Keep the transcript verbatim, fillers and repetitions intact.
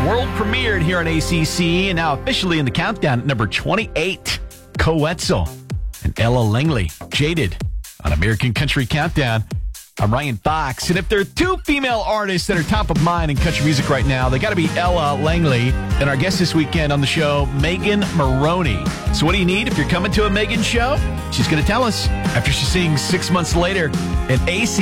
World premiered here on A C C and now officially in the countdown at number twenty-eight. Coetzel and Ella Langley, Jaded on American Country Countdown. I'm Ryan Fox, and if there are two female artists that are top of mind in country music right now, they got to be Ella Langley and our guest this weekend on the show, Megan Moroney. So what do you need if you're coming to a Megan show? She's going to tell us after she sings Six Months Later, an A C